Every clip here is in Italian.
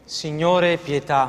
Signore, pietà.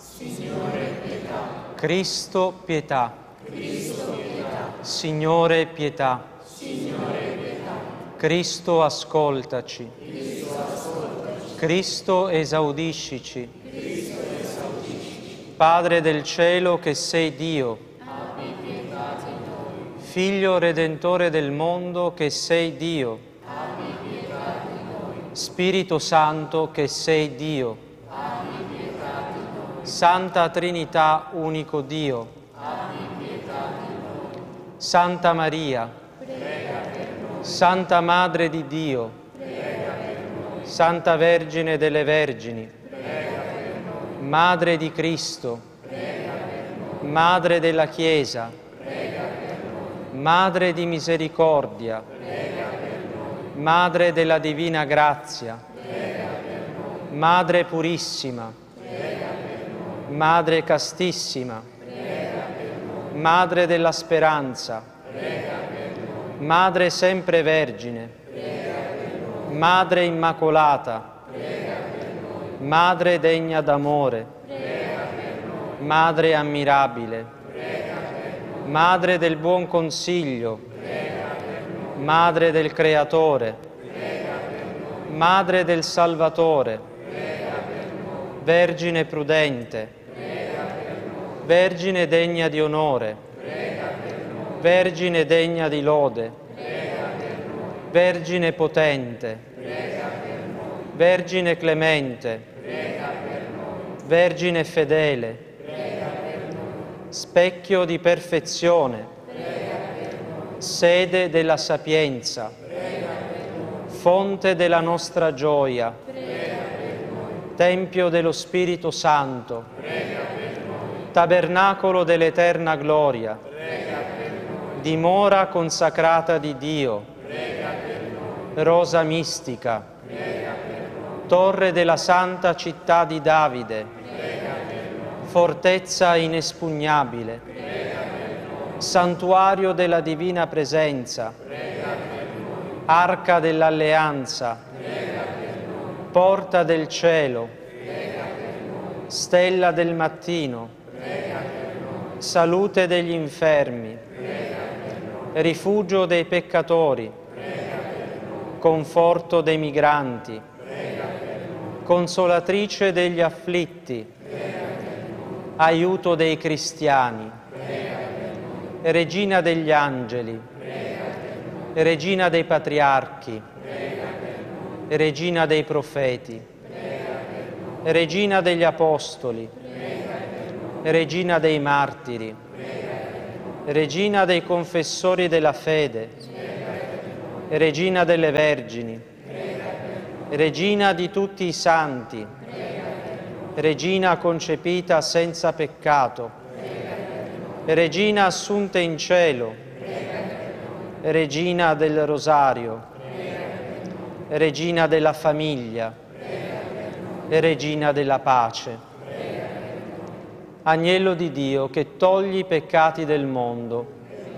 Signore, pietà. Cristo, pietà. Cristo, pietà. Signore, pietà. Signore, pietà. Cristo, ascoltaci. Cristo, ascoltaci. Cristo, esaudiscici. Cristo, esaudiscici. Padre del cielo, che sei Dio. Abbi pietà di noi. Figlio redentore del mondo, che sei Dio. Abbi pietà di noi. Spirito Santo, che sei Dio. Abbi pietà di noi. Santa Trinità, unico Dio. Abbi pietà di noi. Santa Maria. Prega per noi. Santa Madre di Dio. Prega per noi. Santa Vergine delle Vergini. Prega per noi. Madre di Cristo. Prega per noi. Madre della Chiesa. Prega per noi. Madre di misericordia. Prega per noi. Madre della divina grazia. Prega per noi. Madre purissima. Prega per noi. Madre castissima. Prega per noi. Madre della speranza. Prega per noi. Madre sempre vergine. Prega per noi. Madre immacolata. Prega per noi. Madre degna d'amore. Prega per noi. Madre ammirabile. Prega per noi. Madre del buon consiglio. Prega per noi. Madre del Creatore. Prega per noi. Madre del Salvatore. Prega per noi. Vergine prudente. Prega per noi. Vergine degna di onore. Prega per noi. Vergine degna di lode. Prega per noi. Vergine potente. Prega per noi. Vergine clemente. Prega per noi. Vergine fedele. Prega per noi. Specchio di perfezione. Prega per noi. Sede della sapienza. Prega per noi. Fonte della nostra gioia. Prega per noi. Tempio dello Spirito Santo. Prega per noi. Tabernacolo dell'eterna gloria. Prega per noi. Dimora consacrata di Dio. Prega per noi. Rosa mistica. Prega per noi. Torre della santa città di Davide. Prega per noi. Fortezza inespugnabile. Prega per noi. Santuario della divina presenza. Prega per noi. Arca dell'alleanza. Prega per noi. Porta del cielo. Prega per noi. Stella del mattino. Prega per noi. Salute degli infermi. Prega per noi. Rifugio dei peccatori. Prega per noi. Conforto dei migranti. Prega per noi. Consolatrice degli afflitti. Prega per noi. Aiuto dei cristiani. Prega per noi. Regina degli angeli. Prega per noi. Regina dei patriarchi. Prega per noi. Regina dei profeti. Prega per noi. Regina degli apostoli. Prega per noi. Regina dei martiri. Prega per noi. Regina dei confessori della fede. Prega per noi. Regina delle vergini. Prega per noi. Regina di tutti i santi. Prega per noi. Regina concepita senza peccato. Prega per noi. Regina assunta in cielo. Prega per noi. Regina del rosario. Prega per noi. Regina della famiglia. Prega per noi. Regina della pace. Prega per noi. Agnello di Dio che togli i peccati del mondo.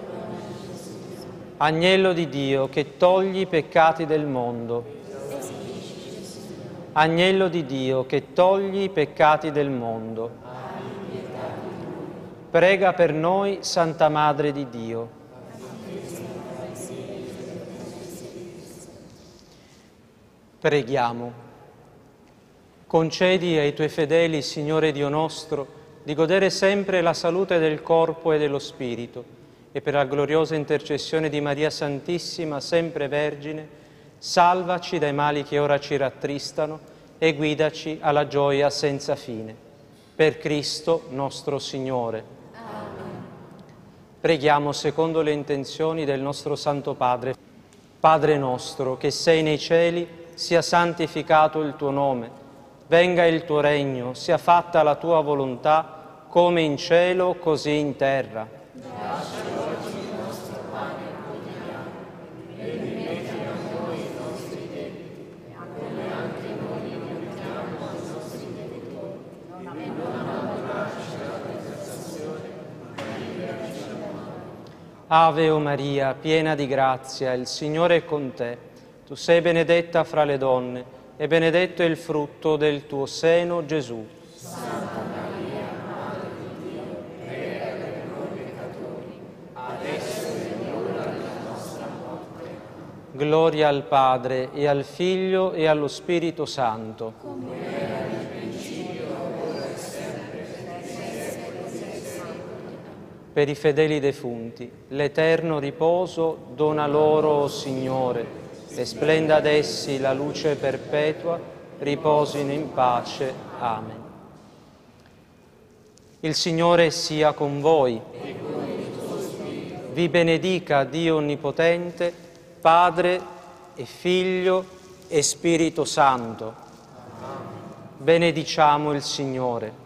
Agnello di Dio che togli i peccati del mondo. Agnello di Dio che togli i peccati del mondo. Prega per noi, Santa Madre di Dio. Preghiamo. Concedi ai tuoi fedeli, Signore Dio nostro, di godere sempre la salute del corpo e dello spirito, e per la gloriosa intercessione di Maria Santissima, sempre Vergine, salvaci dai mali che ora ci rattristano e guidaci alla gioia senza fine. Per Cristo nostro Signore. Amen. Preghiamo secondo le intenzioni del nostro Santo Padre. Padre nostro, che sei nei cieli, sia santificato il tuo nome. Venga il tuo regno, sia fatta la tua volontà, come in cielo, così in terra. Dacci oggi il nostro pane quotidiano e rimetti a noi i nostri debiti, come anche noi rimettiamo ai nostri debitori. E non abbandonarci alla tentazione, ma liberaci dal male. Ave o Maria, piena di grazia, il Signore è con te. Tu sei benedetta fra le donne e benedetto è il frutto del tuo seno, Gesù. Santa Maria, Madre di Dio, prega per noi peccatori, adesso è l'ora della nostra morte. Gloria al Padre, e al Figlio, e allo Spirito Santo. Come era nel principio, ora e sempre, per secoli dei secoli. Per i fedeli defunti, l'eterno riposo dona loro, o Signore, e splenda ad essi la luce perpetua, riposino in pace. Amen. Il Signore sia con voi. Vi benedica Dio Onnipotente, Padre e Figlio e Spirito Santo. Benediciamo il Signore.